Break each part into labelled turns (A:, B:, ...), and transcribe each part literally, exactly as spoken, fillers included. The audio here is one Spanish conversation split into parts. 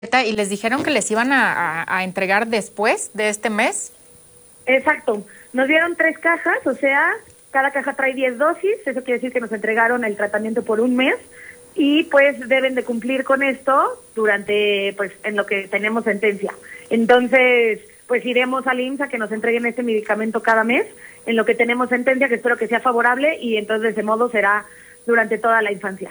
A: y les dijeron que les iban a, a, a entregar después de este mes.
B: Exacto, nos dieron tres cajas, o sea, cada caja trae diez dosis, eso quiere decir que nos entregaron el tratamiento por un mes y pues deben de cumplir con esto durante, pues, en lo que tenemos sentencia. Entonces, pues iremos al I M S S a que nos entreguen este medicamento cada mes, en lo que tenemos sentencia, que espero que sea favorable, y entonces de ese modo será durante toda la infancia.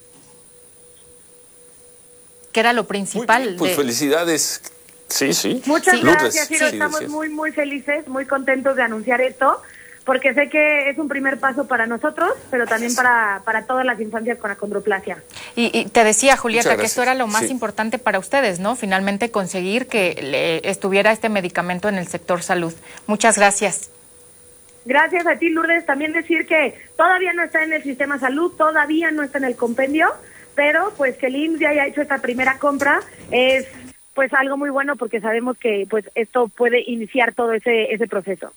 A: Que era lo principal.
C: Muy bien, pues
A: de...
C: felicidades. Sí, sí.
B: Muchas
C: sí.
B: gracias, Ciro.
C: Sí,
B: Estamos
C: decías.
B: muy, muy felices, muy contentos de anunciar esto, porque sé que es un primer paso para nosotros, pero también para, para todas las infancias con achondroplasia.
A: Y, y te decía, Julieta, que esto era lo más
C: sí.
A: importante para ustedes, ¿no? Finalmente conseguir que le estuviera este medicamento en el sector salud. Muchas gracias.
B: Gracias a ti, Lourdes. También decir que todavía no está en el sistema salud, todavía no está en el compendio, pero pues que el I M S S ya haya hecho esta primera compra es pues algo muy bueno, porque sabemos que pues esto puede iniciar todo ese ese proceso.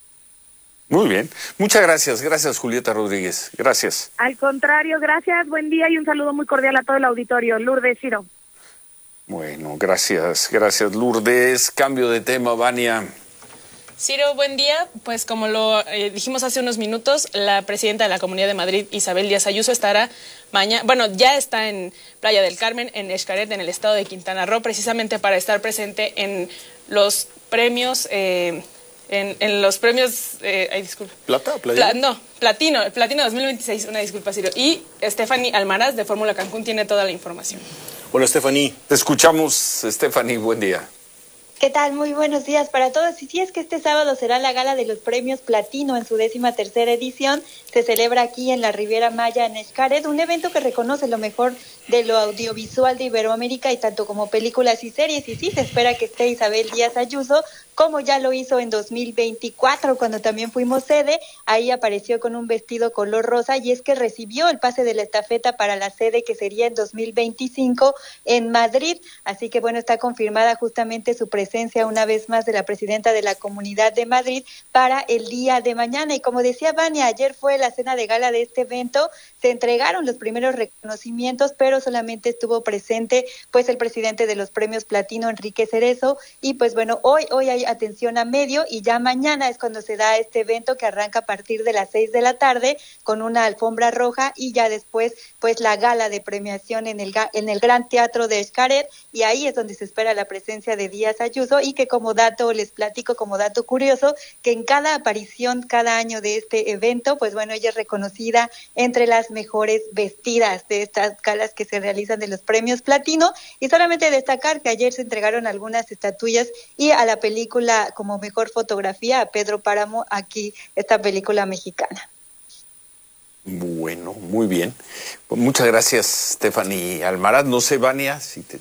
C: Muy bien. Muchas gracias. Gracias, Julieta Rodríguez. Gracias.
B: Al contrario, gracias, buen día y un saludo muy cordial a todo el auditorio. Lourdes, Ciro.
C: Bueno, gracias. Gracias, Lourdes. Cambio de tema, Vania.
D: Ciro, buen día. Pues como lo eh, dijimos hace unos minutos, la presidenta de la Comunidad de Madrid, Isabel Díaz Ayuso, estará mañana, bueno, ya está en Playa del Carmen, en Xcaret, en el estado de Quintana Roo, precisamente para estar presente en los premios, eh, en, en los premios, eh, ay, disculpa.
C: ¿Plata?
D: Pla, no, Platino, Platino dos mil veintiséis, una disculpa, Ciro. Y Stephanie Almaraz, de Fórmula Cancún, tiene toda la información.
C: Hola, Stephanie. Te escuchamos, Stephanie, buen día.
E: ¿Qué tal? Muy buenos días para todos. Y sí, es que este sábado será la gala de los premios Platino en su décima tercera edición. Se celebra aquí en la Riviera Maya, en Xcaret, un evento que reconoce lo mejor de lo audiovisual de Iberoamérica, y tanto como películas y series. Y sí, se espera que esté Isabel Díaz Ayuso, como ya lo hizo en dos mil veinticuatro, cuando también fuimos sede. Ahí apareció con un vestido color rosa, y es que recibió el pase de la estafeta para la sede que sería en dos mil veinticinco en Madrid. Así que bueno, está confirmada justamente su presencia una vez más de la presidenta de la Comunidad de Madrid para el día de mañana. Y como decía Vania, ayer fue la cena de gala de este evento, se entregaron los primeros reconocimientos, pero solamente estuvo presente pues el presidente de los premios Platino, Enrique Cerezo. Y pues bueno, hoy, hoy hay atención a medio, y ya mañana es cuando se da este evento, que arranca a partir de las seis de la tarde con una alfombra roja, y ya después pues la gala de premiación en el, en el Gran Teatro de Xcaret, y ahí es donde se espera la presencia de Díaz Ayuso. Y que como dato, les platico como dato curioso, que en cada aparición, cada año de este evento, pues bueno, ella es reconocida entre las mejores vestidas de estas galas que se realizan de los premios Platino. Y solamente destacar que ayer se entregaron algunas estatuillas, y a la película como mejor fotografía a Pedro Páramo, aquí esta película mexicana.
C: Bueno, muy bien. Pues muchas gracias, Stephanie Almaraz. No sé, Vania, si te...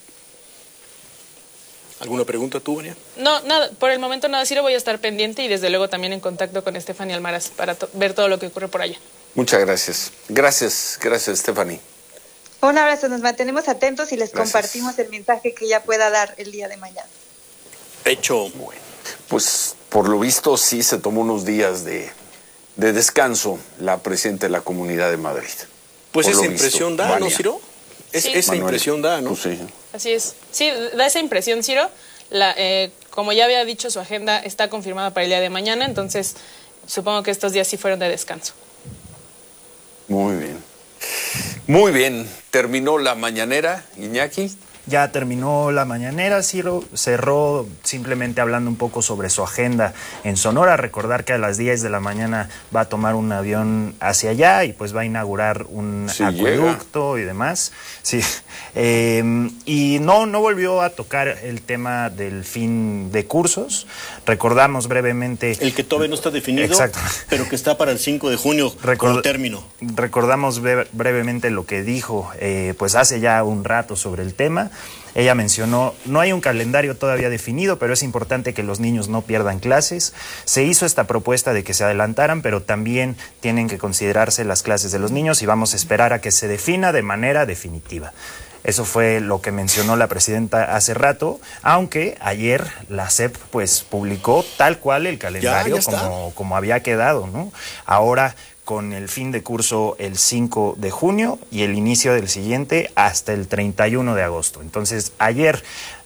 C: ¿Alguna pregunta tú, Vania?
D: No, nada, por el momento nada, Ciro, voy a estar pendiente y desde luego también en contacto con Stephanie Almaraz para to- ver todo lo que ocurre por allá.
C: Muchas gracias. Gracias, gracias, Stephanie.
E: Un abrazo, nos mantenemos atentos y les
C: Gracias.
E: Compartimos el mensaje que ella pueda dar el día de mañana.
C: Hecho. Bueno, pues por lo visto sí se tomó unos días de, de descanso la presidenta de la Comunidad de Madrid.
F: Pues
C: Por
F: esa
C: lo
F: impresión
C: visto,
F: da,
C: Vania.
F: ¿no, Ciro? Es,
D: Sí.
F: esa
C: Manuel,
F: impresión da, ¿no?
C: pues sí.
D: Así es. Sí, da esa impresión, Ciro. La, eh, como ya había dicho, su agenda está confirmada para el día de mañana, entonces supongo que estos días sí fueron de descanso.
C: Muy bien. Muy bien. Terminó la mañanera, Iñaki.
G: Ya terminó la mañanera, Ciro, cerró simplemente hablando un poco sobre su agenda en Sonora. Recordar que a las diez de la mañana va a tomar un avión hacia allá y pues va a inaugurar un
C: Sí,
G: acueducto y demás. Sí. Eh, y no, no volvió a tocar el tema del fin de cursos. Recordamos brevemente...
F: El que todavía no está definido,
G: Exacto.
F: pero que está para el cinco de junio
G: Record-
F: como término.
G: Recordamos bre- brevemente lo que dijo eh, pues hace ya un rato sobre el tema. Ella mencionó, no hay un calendario todavía definido, pero es importante que los niños no pierdan clases. Se hizo esta propuesta de que se adelantaran, pero también tienen que considerarse las clases de los niños y vamos a esperar a que se defina de manera definitiva. Eso fue lo que mencionó la presidenta hace rato, aunque ayer la S E P pues publicó tal cual el calendario
F: Ya, ya está.
G: como, como había quedado, ¿no? Ahora, con el fin de curso el cinco de junio y el inicio del siguiente hasta el treinta y uno de agosto. Entonces, ayer